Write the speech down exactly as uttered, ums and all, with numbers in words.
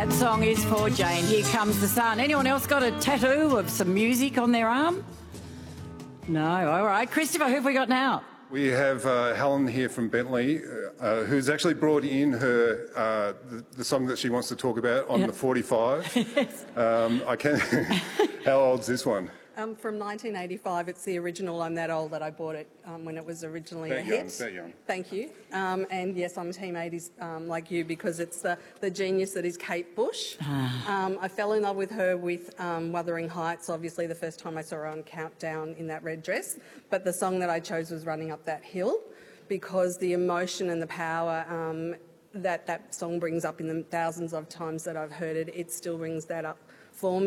That song is for Jane. Here Comes the Sun. Anyone else got a tattoo of some music on their arm? No. All right. Christopher, who have we got now? We have uh, Helen here from Bentley, uh, who's actually brought in her uh, the, the song that she wants to talk about on Yep. the forty-five. um, I can. How old's this one? Um, from nineteen eighty-five, it's the original. I'm that old that I bought it um, when it was originally That a young, hit. that young. Thank you. Um, and yes, I'm Team eighties um, like you, because it's the, the genius that is Kate Bush. um, I fell in love with her with um, Wuthering Heights, obviously the first time I saw her on Countdown in that red dress. But the song that I chose was Running Up That Hill, because the emotion and the power um, that that song brings up in the thousands of times that I've heard it, it still brings that up for me.